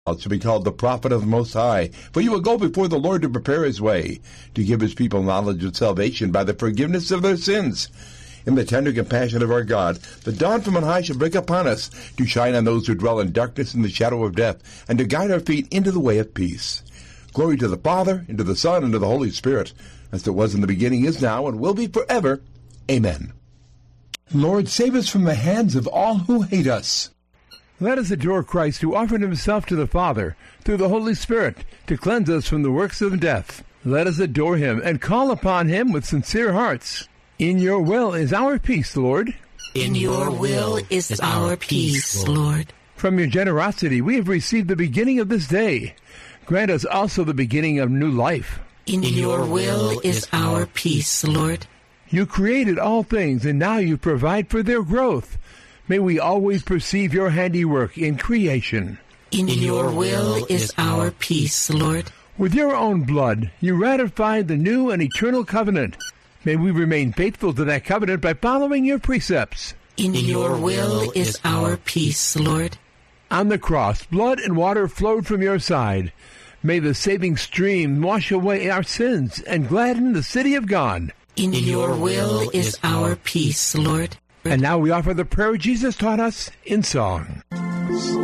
shall be called the prophet of the Most High, for you will go before the Lord to prepare his way, to give his people knowledge of salvation by the forgiveness of their sins. In the tender compassion of our God, the dawn from on high shall break upon us, to shine on those who dwell in darkness and the shadow of death, and to guide our feet into the way of peace. Glory to the Father, and to the Son, and to the Holy Spirit, as it was in the beginning, is now, and will be forever. Amen. Lord, save us from the hands of all who hate us. Let us adore Christ, who offered himself to the Father through the Holy Spirit to cleanse us from the works of death. Let us adore him and call upon him with sincere hearts. In your will is our peace, Lord. In your will is our peace, Lord. From your generosity we have received the beginning of this day. Grant us also the beginning of new life. In your will is our peace, Lord. You created all things, and now you provide for their growth. May we always perceive your handiwork in creation. In your will is our peace, Lord. With your own blood, you ratified the new and eternal covenant. May we remain faithful to that covenant by following your precepts. In your will is our peace, Lord. On the cross, blood and water flowed from your side. May the saving stream wash away our sins and gladden the city of God. In your will is our peace, Lord. And now we offer the prayer Jesus taught us in song.